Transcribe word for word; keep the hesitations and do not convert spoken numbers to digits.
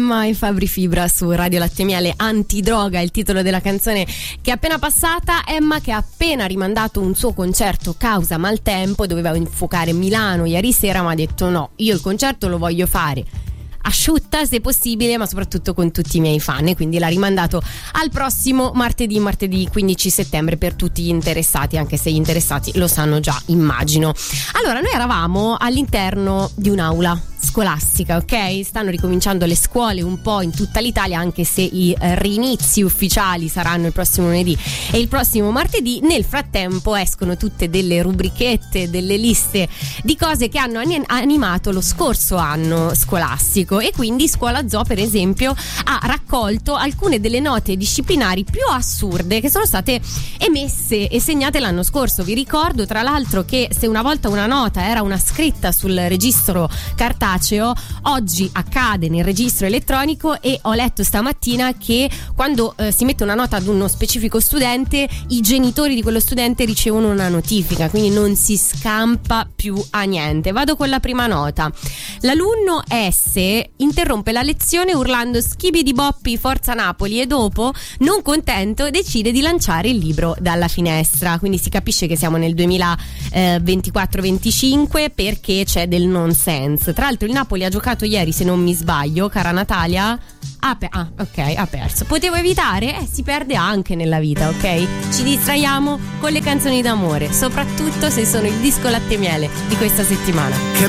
Emma e Fabri Fibra su Radio Latte e Miele. Antidroga, il titolo della canzone che è appena passata. Emma che ha appena rimandato un suo concerto causa maltempo, doveva infocare Milano ieri sera, ma ha detto no, io il concerto lo voglio fare asciutta se possibile, ma soprattutto con tutti i miei fan, e quindi l'ha rimandato al prossimo martedì, martedì quindici settembre, per tutti gli interessati, anche se gli interessati lo sanno già, immagino. Allora, noi eravamo all'interno di un'aula scolastica, ok? Stanno ricominciando le scuole un po' in tutta l'Italia, anche se i rinizi ufficiali saranno il prossimo lunedì e il prossimo martedì. Nel frattempo escono tutte delle rubrichette, delle liste di cose che hanno animato lo scorso anno scolastico, e quindi Scuola Zoo, per esempio, ha raccolto alcune delle note disciplinari più assurde che sono state emesse e segnate l'anno scorso. Vi ricordo tra l'altro che se una volta una nota era una scritta sul registro cartaceo, oggi accade nel registro elettronico, e ho letto stamattina che quando eh, si mette una nota ad uno specifico studente, i genitori di quello studente ricevono una notifica, quindi non si scampa più a niente. Vado con la prima nota. L'alunno S interrompe la lezione urlando schibidi boppi forza Napoli, e dopo, non contento, decide di lanciare il libro dalla finestra. Quindi si capisce che siamo nel duemilaventiquattro venticinque, perché c'è del nonsense. Tra l'altro il Napoli ha giocato ieri, se non mi sbaglio, cara Natalia. Ah, pe- ah, ok, ha perso. Potevo evitare? Eh, si perde anche nella vita, ok? Ci distraiamo con le canzoni d'amore, soprattutto se sono il disco latte e miele di questa settimana.